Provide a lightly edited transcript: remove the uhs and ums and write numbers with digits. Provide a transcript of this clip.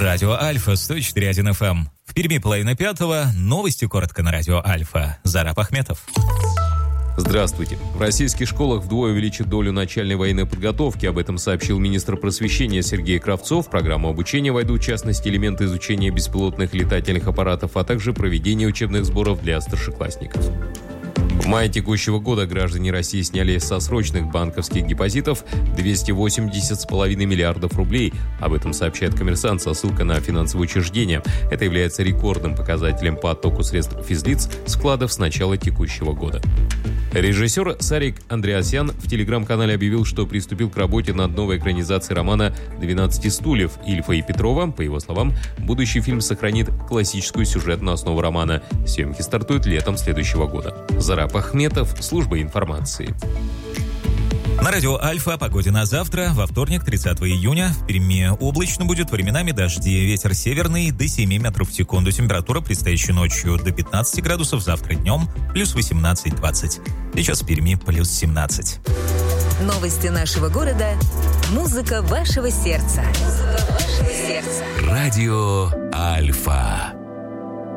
Радио Альфа, 104.1 FM. В Перми 4:30. Новости коротко на Радио Альфа. Зараб Ахметов. Здравствуйте. В российских школах вдвое увеличат долю начальной военной подготовки. Об этом сообщил министр просвещения Сергей Кравцов. В программу обучения войдут, в частности, элементы изучения беспилотных летательных аппаратов, а также проведение учебных сборов для старшеклассников. В мае текущего года граждане России сняли со срочных банковских депозитов 280,5 миллиардов рублей. Об этом сообщает «Коммерсант» со ссылкой на финансовые учреждения. Это является рекордным показателем по оттоку средств физлиц с вкладов с начала текущего года. Режиссер Сарик Андреасян в телеграм-канале объявил, что приступил к работе над новой экранизацией романа «12 стульев» Ильфа и Петрова. По его словам, будущий фильм сохранит классическую сюжетную основу романа. Съемки стартуют летом следующего года. Зараб Ахметов, служба информации. На Радио Альфа о погоде на завтра. Во вторник, 30 июня, в Перми облачно будет, временами дожди. Ветер северный до 7 метров в секунду. Температура предстоящей ночью до 15 градусов. Завтра днем плюс 18-20. Сейчас в Перми плюс 17. Новости нашего города. Музыка вашего сердца. Радио Альфа.